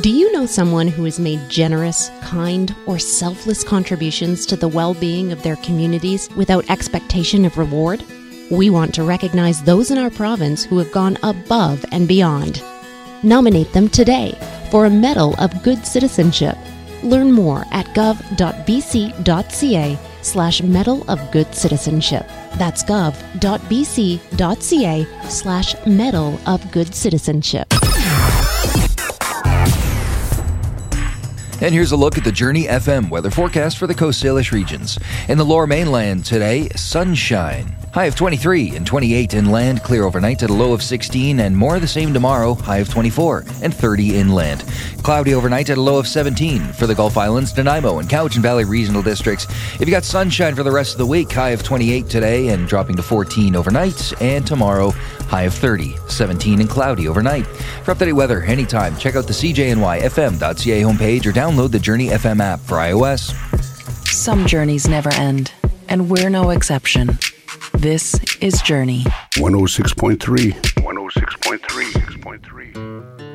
Do you know someone who has made generous, kind, or selfless contributions to the well-being of their communities without expectation of reward? We want to recognize those in our province who have gone above and beyond. Nominate them today for a Medal of Good Citizenship. Learn more at gov.bc.ca/Medal of Good Citizenship. That's gov.bc.ca/Medal of Good Citizenship. And here's a look at the Journey FM weather forecast for the Coast Salish regions. In the Lower Mainland today, sunshine. High of 23 and 28 inland, clear overnight at a low of 16, and more the same tomorrow, high of 24 and 30 inland. Cloudy overnight at a low of 17 for the Gulf Islands, Nanaimo, and Cowichan Valley regional districts. If you got sunshine for the rest of the week, high of 28 today and dropping to 14 overnight, and tomorrow, high of 30, 17 and cloudy overnight. For up-to-date weather anytime, check out the CJNYFM.ca homepage or download the Journey FM app for iOS. Some journeys never end, and we're no exception. This is Journey. 106.3. 106.3.